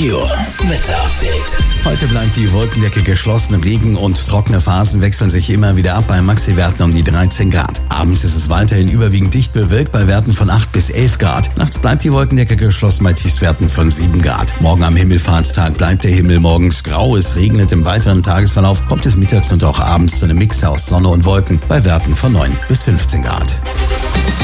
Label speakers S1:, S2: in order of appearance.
S1: Meteor Wetter-Update.
S2: Heute bleibt die Wolkendecke geschlossen, Regen und trockene Phasen wechseln sich immer wieder ab bei Maxi-Werten um die 13 Grad. Abends ist es weiterhin überwiegend dicht bewölkt bei Werten von 8 bis 11 Grad. Nachts bleibt die Wolkendecke geschlossen bei Tiefstwerten von 7 Grad. Morgen am Himmelfahrtstag bleibt der Himmel morgens grau, es regnet im weiteren Tagesverlauf, kommt es mittags und auch abends zu einem Mix aus Sonne und Wolken bei Werten von 9 bis 15 Grad.